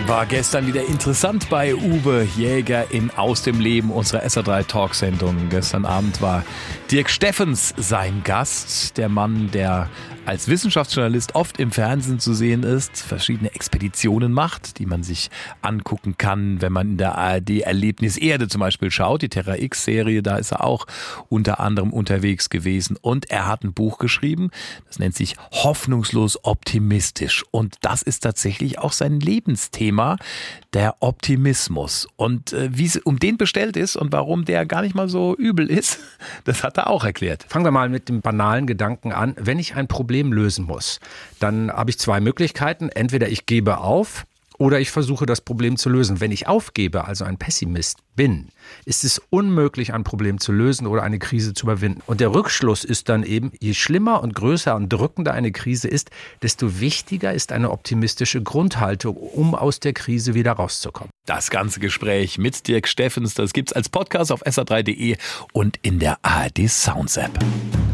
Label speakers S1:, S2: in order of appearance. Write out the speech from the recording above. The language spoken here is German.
S1: War gestern wieder interessant bei Uwe Jäger in Aus dem Leben, unserer SR3 Talksendung. Gestern Abend war Dirk Steffens sein Gast, der Mann, der als Wissenschaftsjournalist oft im Fernsehen zu sehen ist, verschiedene Expeditionen macht, die man sich angucken kann, wenn man in der ARD Erlebnis Erde zum Beispiel schaut, die Terra X-Serie, da ist er auch unter anderem unterwegs gewesen. Und er hat ein Buch geschrieben, das nennt sich Hoffnungslos optimistisch. Und das ist tatsächlich auch sein Lebensthema, der Optimismus. Und wie es um den bestellt ist und warum der gar nicht mal so übel ist, das hat er auch erklärt.
S2: Fangen wir mal mit dem banalen Gedanken an. Wenn ich ein Problem lösen muss, dann habe ich zwei Möglichkeiten. Entweder ich gebe auf oder ich versuche, das Problem zu lösen. Wenn ich aufgebe, also ein Pessimist bin, ist es unmöglich, ein Problem zu lösen oder eine Krise zu überwinden. Und der Rückschluss ist dann eben, je schlimmer und größer und drückender eine Krise ist, desto wichtiger ist eine optimistische Grundhaltung, um aus der Krise wieder rauszukommen.
S1: Das ganze Gespräch mit Dirk Steffens, das gibt's als Podcast auf sr3.de und in der ARD Sounds App.